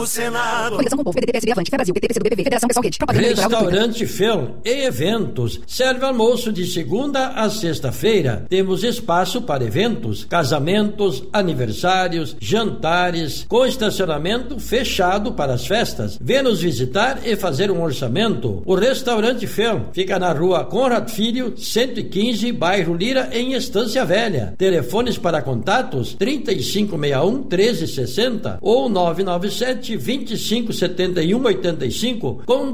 O Senado. Coligação com o Povo, PDT, PSB, Avante, Fé Brasil, PT, PCdoB, PV, Federação Pessoal Rede. Propaganda Restaurante Fel e Eventos. Serve almoço de segunda a sexta-feira. Temos espaço para eventos, casamentos, aniversários, jantares, com estacionamento fechado para as festas. Venha nos visitar e fazer um orçamento. O Restaurante Fel fica na rua Conrad Filho, 115, bairro Lira, em Estância Velha. Telefones para contatos 3561-1360 ou 997-2571-85 com